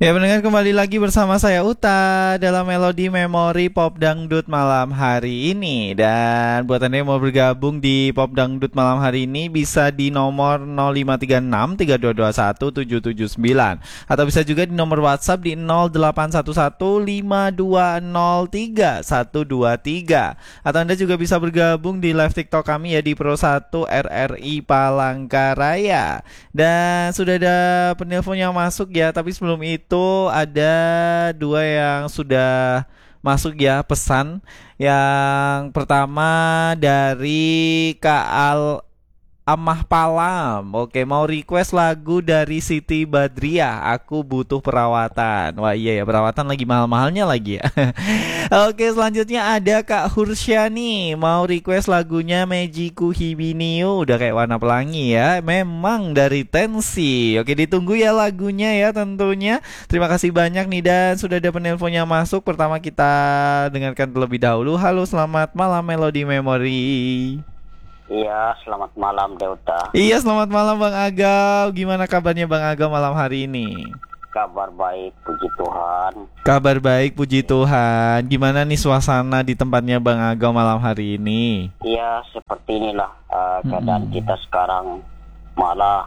Ya, pendengar, kembali lagi bersama saya Uta dalam Melodi Memori Pop Dangdut malam hari ini. Dan buat Anda yang mau bergabung di Pop Dangdut malam hari ini bisa di nomor 0536 3221 779 atau bisa juga di nomor WhatsApp di 0811 5203 123. Atau Anda juga bisa bergabung di live TikTok kami ya di Pro1 RRI Palangkaraya. Dan sudah ada penelpon yang masuk ya, tapi sebelum itu ada dua yang sudah masuk ya pesan. Yang pertama dari Kak Amah Palam. Oke, mau request lagu dari Siti Badriah, Aku Butuh Perawatan. Wah iya ya, perawatan lagi mahal-mahalnya lagi ya. Oke, selanjutnya ada Kak Hursyani, mau request lagunya Mejiku Hibiniu. Udah kayak warna pelangi ya, memang dari Tensi. Oke, ditunggu ya lagunya ya tentunya. Terima kasih banyak nih, dan sudah ada penelponnya masuk. Pertama kita dengarkan terlebih dahulu. Halo, selamat malam Melodi Memory. Iya, selamat malam Deuta. Iya, selamat malam Bang Agau. Gimana kabarnya Bang Agau malam hari ini? Kabar baik, puji Tuhan. Kabar baik, puji Tuhan. Gimana nih suasana di tempatnya Bang Agau malam hari ini? Iya, seperti inilah keadaan kita sekarang. Malah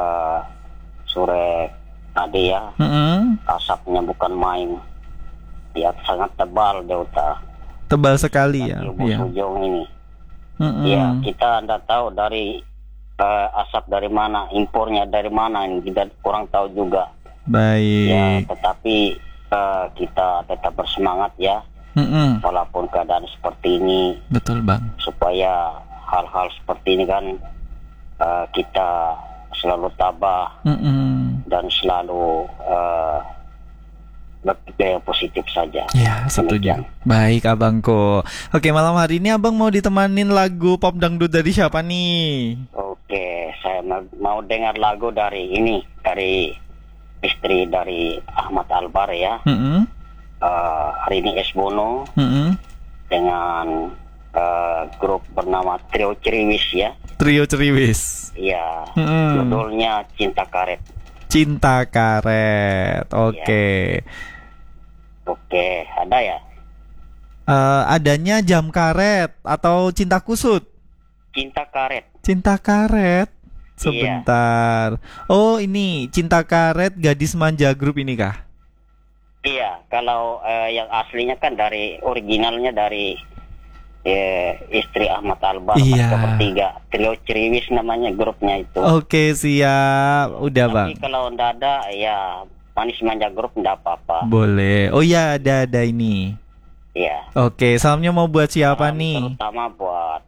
sore tadi ya, asapnya bukan main. Ya, sangat tebal Deuta. Tebal sekali ya. Iya. Ujung ini. Ya, kita tidak tahu dari asap dari mana, impornya dari mana, ini kita kurang tahu juga. Baik. Ya, tetapi kita tetap bersemangat ya, walaupun keadaan seperti ini. Betul Bang. Supaya hal-hal seperti ini kan kita selalu tabah dan selalu berpikir yang positif saja. Ya, setuju. Baik abangku. Oke, malam hari ini abang mau ditemanin lagu pop dangdut dari siapa nih? Oke, saya mau dengar lagu dari ini, dari istri dari Ahmad Albar ya. Hari ini Es Bono dengan grup bernama Trio Ceriwis ya. Trio Ceriwis. Iya. Judulnya Cinta Karet. Cinta Karet. Oke. Oke, ada ya? Adanya Jam Karet atau Cinta Kusut? Cinta Karet. Cinta Karet. Sebentar. Iya. Oh, ini Cinta Karet Gadis Manja Group ini kah? Iya, kalau yang aslinya kan dari originalnya dari istri Ahmad Albar. Iya. Bertiga, Trio Ceriwis namanya grupnya itu. Oke, siap. Udah Bang. Tapi kalau ndak ada ya Manis Manja Grup ndak apa-apa. Boleh. Oh ya, ada ini. Iya. Oke, salamnya mau buat siapa salam nih? Terutama buat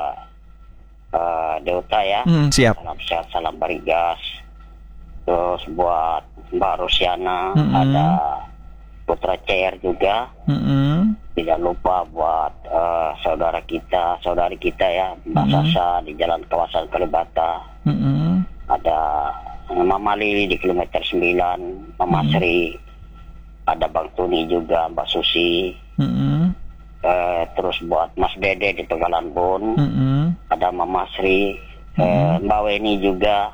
Deuta ya. Siap. Salam sehat, salam barigas. Terus buat Mbak Rusiana, ada Putra CR juga. Tidak lupa buat saudari kita ya, Mbak Sasa di Jalan Kawasan Kalibata. Ada Mama Lili di kilometer 9, Mama Sri, ada Bang Tuni juga, Mbak Susi. Terus buat Mas Dede di Pegalan Bon, ada Mama Sri, Mbak Weni juga.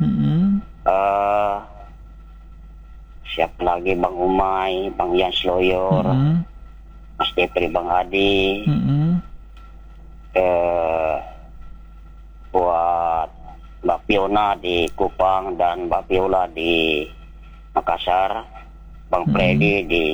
Siapa lagi, Bang Umay, Bang Yan Sloyor, Mas Depri, Bang Adi. Buat Mbak Piona di Kupang dan Mbak Piola di Makassar, Bang Freddy di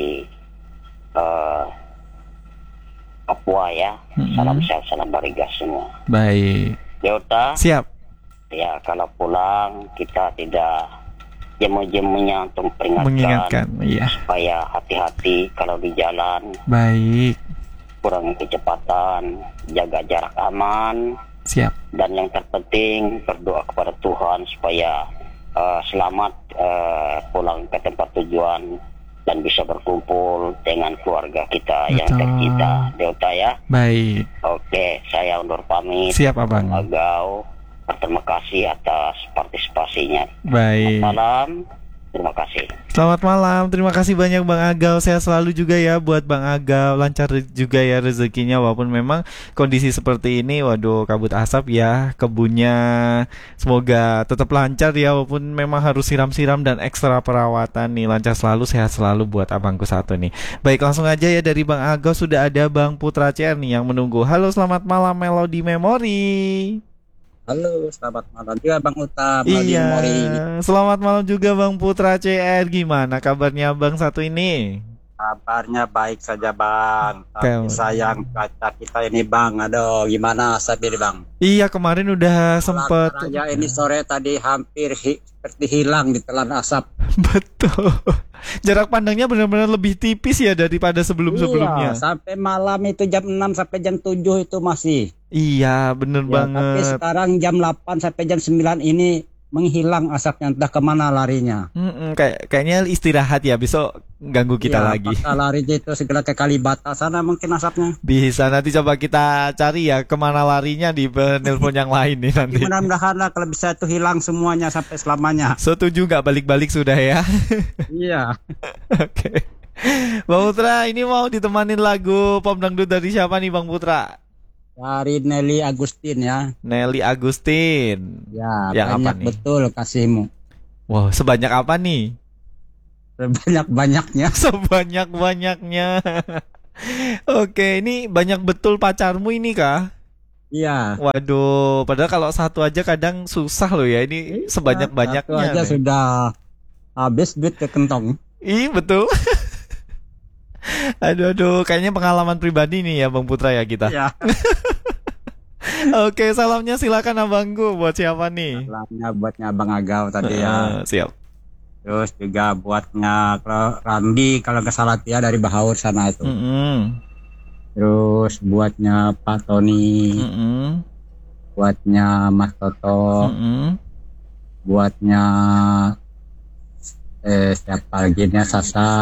Papua ya. Salam sehat, salam barigas semua. Baik. Deuta. Siap. Ya, kalau pulang kita tidak jemu-jemunya untuk mengingatkan, iya. Supaya hati-hati kalau di jalan. Baik. Kurangi kecepatan, jaga jarak aman. Siap. Dan yang terpenting berdoa kepada Tuhan supaya selamat pulang ke tempat tujuan dan bisa berkumpul dengan keluarga kita. Betul. Yang tercinta, Deuta ya. Baik. Oke, saya undur pamit. Siap abang. Agau. Terima kasih atas partisipasinya. Baik. Selamat malam. Terima kasih. Selamat malam, terima kasih banyak Bang Agau. Sehat selalu juga ya buat Bang Agau. Lancar juga ya rezekinya walaupun memang kondisi seperti ini. Waduh, kabut asap ya kebunnya. Semoga tetap lancar ya walaupun memang harus siram-siram dan ekstra perawatan nih. Lancar selalu, sehat selalu buat abangku satu nih. Baik, langsung aja ya dari Bang Agau sudah ada Bang Putra CR nih yang menunggu. Halo, selamat malam Melody Memory. Halo, selamat malam juga Bang Uta, Melody Iya, Memory. selamat malam juga Bang Putra CR. Gimana kabarnya Bang satu ini? Kabarnya baik saja Bang. Tapi sayang cuaca kita ini Bang. Aduh, gimana asap ini Bang? Iya, kemarin udah sempet. Ya ini sore tadi hampir seperti hilang di telan asap. Betul. Jarak pandangnya benar-benar lebih tipis ya daripada sebelum-sebelumnya. Iya, sampai malam itu jam 6 sampai jam 7 itu masih. Iya, bener Ya, banget. tapi sekarang jam 8 sampai jam 9 ini menghilang asapnya, entah kemana larinya. Kayaknya istirahat ya, besok ganggu kita Ya, lagi. apakah larinya itu segera ke Kalibata sana mungkin asapnya. Bisa, nanti coba kita cari ya kemana larinya di penelpon yang lain nih nanti. Mudah-mudahan lah kalau bisa itu hilang semuanya sampai selamanya. Setuju nggak balik-balik sudah ya? Iya. Oke. Bang Putra, ini mau ditemanin lagu pop dangdut dari siapa nih Bang Putra? Dari Nelly Agustin ya. Nelly Agustin. Ya, Yang banyak apa nih? betul kasihmu. Wow, sebanyak apa nih? Sebanyak-banyaknya. Sebanyak-banyaknya. Oke, ini banyak betul pacarmu ini kah? Iya. Waduh, padahal kalau satu aja kadang susah loh ya. Ini sebanyak-banyaknya. Satu aja nih. sudah habis duit ke kentong. Ih, betul. Aduh, kayaknya pengalaman pribadi nih ya Bang Putra ya kita. Iya. Oke, salamnya silakan abangku. Buat siapa nih? Salamnya buatnya Bang Agau tadi ya. Siap. Terus juga buatnya kalau Randi kalau nggak salah dia dari Bahaur sana itu. Terus buatnya Pak Tony. Buatnya Mas Toto. Buatnya siapa lagi nya Sasa.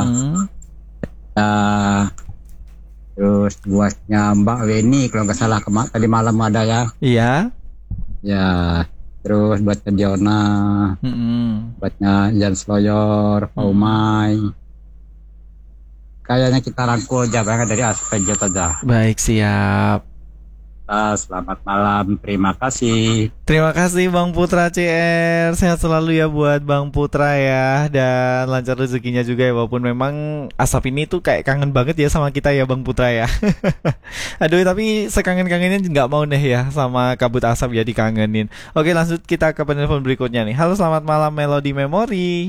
Terus buatnya Mbak Weni kalau nggak salah tadi malam ada ya. Iya. Ya. Terus buatnya Diona. Buatnya Jan Sloyor, Paumai. Kayaknya kita rangkul aja banget dari Aspejot aja. Baik, siap. Selamat malam, terima kasih. Terima kasih Bang Putra CR. Sehat selalu ya buat Bang Putra ya. Dan lancar rezekinya juga ya. Walaupun memang asap ini tuh kayak kangen banget ya sama kita ya Bang Putra ya. Aduh, tapi sekangen-kangennya nggak mau deh ya sama kabut asap ya dikangenin. Oke, lanjut kita ke penelpon berikutnya nih. Halo, selamat malam Melody Memory.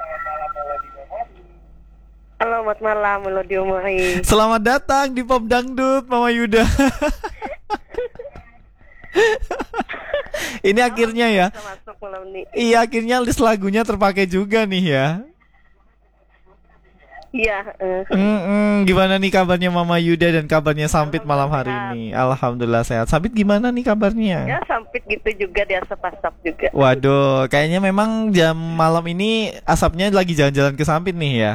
Halo, selamat malam Melody Memory. Selamat datang di Pop Dangdut Mama Yuda. Ini akhirnya ya. Masuk malam nih. Iya, akhirnya list lagunya terpakai juga nih ya. Iya. Gimana nih kabarnya Mama Yuda dan kabarnya Sampit malam hari ini? Alhamdulillah sehat. Sampit gimana nih kabarnya? Ya, Sampit gitu juga, di asap-asap juga. Waduh, kayaknya memang jam malam ini asapnya lagi jalan-jalan ke Sampit nih ya.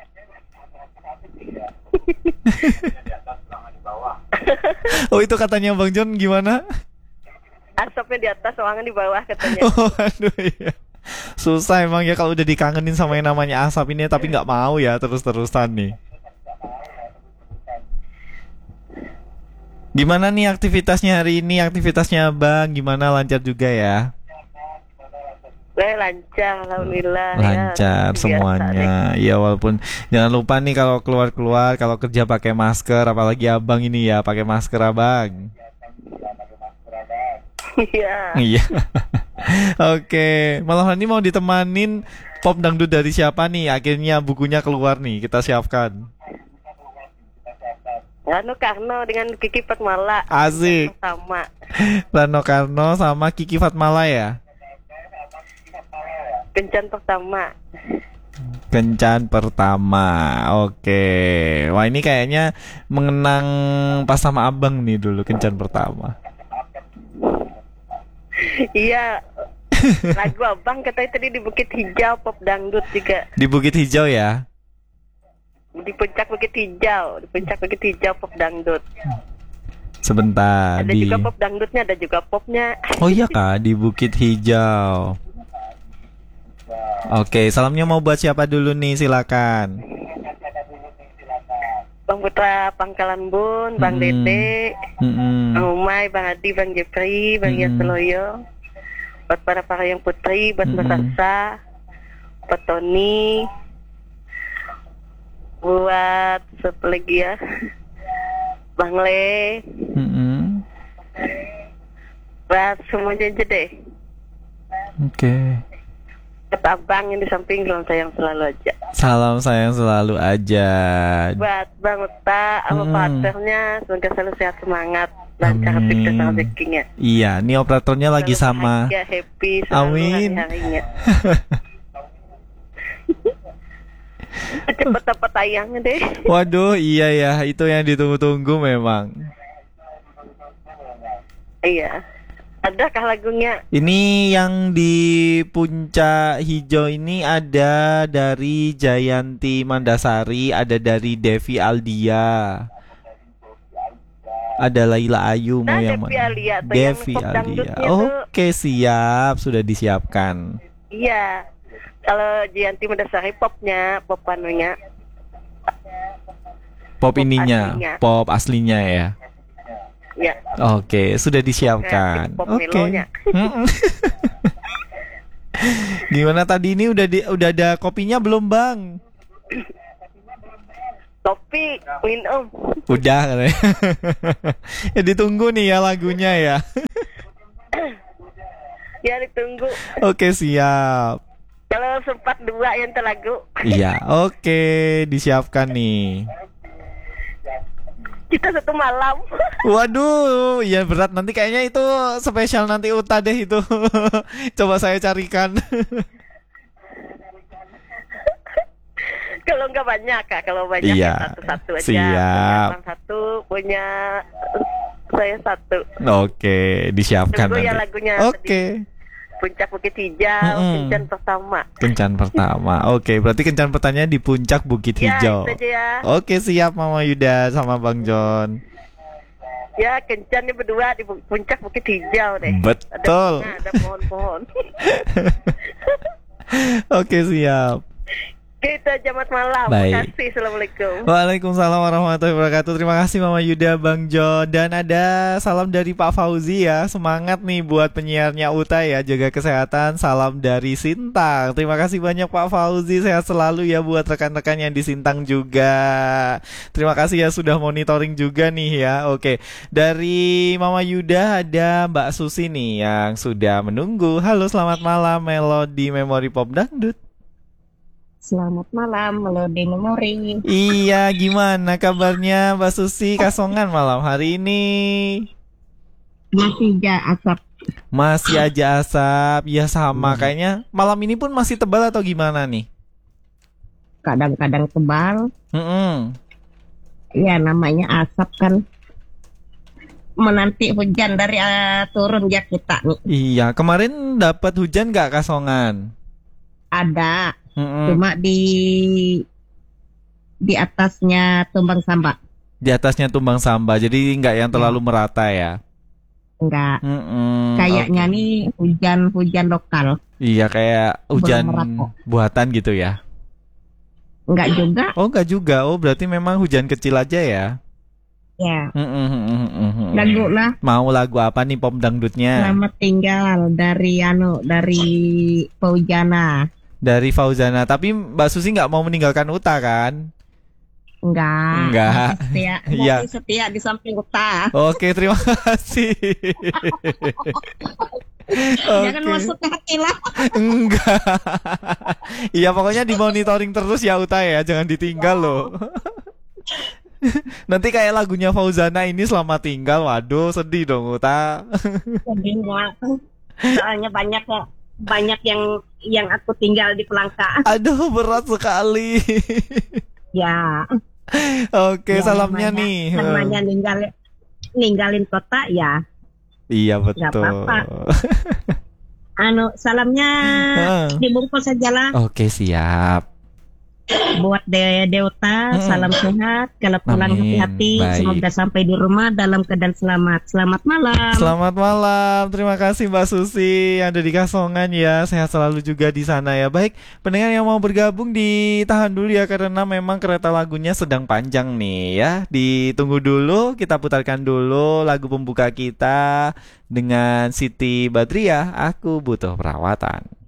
Oh, itu katanya Bang John gimana? Asapnya di atas, ruangan di bawah katanya. Oh, aduh iya. Susah emang ya kalau udah dikangenin sama yang namanya asap ini, tapi nggak mau ya terus-terusan nih. Gimana nih aktivitasnya hari ini? Aktivitasnya Bang gimana, lancar juga ya? Lancar, alhamdulillah. Lancar ya, semuanya. Iya, walaupun jangan lupa nih kalau keluar-keluar, kalau kerja pakai masker, apalagi Abang ini ya pakai masker Abang. Iya. Iya. Oke, malam hari ini mau ditemanin pop dangdut dari siapa nih? Akhirnya bukunya keluar nih, kita siapkan. Rano Karno dengan Kiki Fatmala. Asik. Sama. Rano Karno sama Kiki Fatmala ya. Kencan pertama. Kencan pertama. Oke. Wah, ini kayaknya mengenang pas sama Abang nih dulu kencan pertama. Iya. Lagu Abang katanya tadi di Bukit Hijau pop dangdut juga. Di Bukit Hijau ya. Di puncak Bukit Hijau, di puncak Bukit Hijau pop dangdut. Sebentar. Ada juga pop dangdutnya, ada juga popnya. Oh iya kak, di Bukit Hijau. Oke, salamnya mau buat siapa dulu nih? Silakan. Bang Putra Pangkalan Bun, Bang Dede, Bang Umay, Bang Adi, Bang Jepri, Bang Yasloyo, buat para yang putri, buat Mbak Sasa, buat Tony, buat siapa lagi ya, Bang Le, buat semuanya aja deh. Oke. Kata abang yang di samping, salam sayang selalu aja. Salam sayang selalu aja. Buat Bang Uta sama partnernya, semoga selalu sehat, semangat, lancar aktivitas rezekinya. Iya, ini operatornya lagi selalu sama. Bahagia, happy selalu hari-harinya. Cepet dapat tayangnya deh. Waduh, iya ya, itu yang ditunggu-tunggu memang. Iya. Adakah lagunya? Ini yang di Puncak Hijau ini ada dari Jayanti Mandasari, ada dari Devi Aldia, ada Laila Ayu, mau yang mana? Devi Aldia. Oke, siap, sudah disiapkan. Iya. Kalau Jayanti Mandasari popnya, pop anunya. Pop ininya, aslinya. Pop aslinya ya. Ya. Oke, sudah disiapkan. Oke. Gimana tadi ini udah ada kopinya belum, Bang? Kopi minum. Udah katanya. Ya ditunggu nih ya lagunya ya. Ya ditunggu. Oke, siap. Kalau sempat 2 yang terlagu. Iya, oke, disiapkan nih. Kita 1 malam. Waduh, ya berat nanti kayaknya itu spesial nanti Uta deh itu. Coba saya carikan. Kalau nggak banyak Kak, kalau banyak iya, satu-satu aja. Siap. Punya satu, punya saya 1. Oke, disiapkan tunggu nanti. Ya lagunya. Oke. Puncak Bukit Hijau, Kencan pertama. Kencan pertama. Oke, berarti kencan pertamanya di Puncak Bukit Hijau. Ya, itu aja ya. Oke, siap Mama Yuda sama Bang John. Ya, kencannya berdua di Puncak Bukit Hijau deh. Betul. Ada pohon-pohon. Oke, siap. Kita jamat malam. Baik. Terima kasih. Assalamualaikum. Waalaikumsalam warahmatullahi wabarakatuh. Terima kasih Mama Yuda, Bang John. Dan ada salam dari Pak Fauzi ya. Semangat nih buat penyiarnya Uta ya. Jaga kesehatan. Salam dari Sintang. Terima kasih banyak Pak Fauzi. Sehat selalu ya buat rekan-rekan yang di Sintang juga. Terima kasih ya sudah monitoring juga nih ya. Oke. Dari Mama Yuda ada Mbak Susi nih yang sudah menunggu. Halo, selamat malam Melodi Memori Pop Dangdut. Selamat malam, Melodi Memori. Iya, gimana kabarnya Mbak Susi Kasongan malam hari ini? Masih aja asap. Masih aja asap, ya sama. Kayaknya malam ini pun masih tebal atau gimana nih? Kadang-kadang tebal. Ya namanya asap kan. Menanti hujan dari turun ya kita nih. Iya, kemarin dapat hujan gak Kasongan? Ada. Cuma di atasnya tumbang samba. Di atasnya tumbang samba, jadi nggak yang terlalu merata ya? Enggak. Kayaknya nih hujan lokal. Iya, kayak hujan buatan gitu ya? Enggak juga. Oh, enggak juga. Oh, berarti memang hujan kecil aja ya? Ya. Lagu lah. Mau lagu apa nih pop dangdutnya? Selamat tinggal dari Fauzana. Dari Fauzana. Tapi Mbak Susi nggak mau meninggalkan Uta kan? Enggak. Setia di samping Uta. Oke, terima kasih. Jangan masuk ke hati lah. Enggak. Iya, pokoknya dimonitoring terus ya Uta ya, jangan ditinggal loh. Nanti kayak lagunya Fauzana ini Selamat Tinggal. Waduh, sedih dong Uta. Sedih nggak? Soalnya banyak yang aku tinggal di Pelangka. Aduh, berat sekali. Ya. Oke, salamnya nih. Namanya ninggalin kota ya. Iya, betul. Gak apa-apa. Salamnya dibungkus saja lah. Oke, siap. buat Deuta, salam sehat, kalau pulang hati-hati, semoga sampai di rumah dalam keadaan selamat. Selamat malam. Selamat malam, terima kasih Mbak Susi yang ada di Kasongan ya, sehat selalu juga di sana ya. Baik, pendengar yang mau bergabung ditahan dulu ya, karena memang kereta lagunya sedang panjang nih ya. Ditunggu dulu, kita putarkan dulu lagu pembuka kita dengan Siti Badriah, Aku Butuh Perawatan.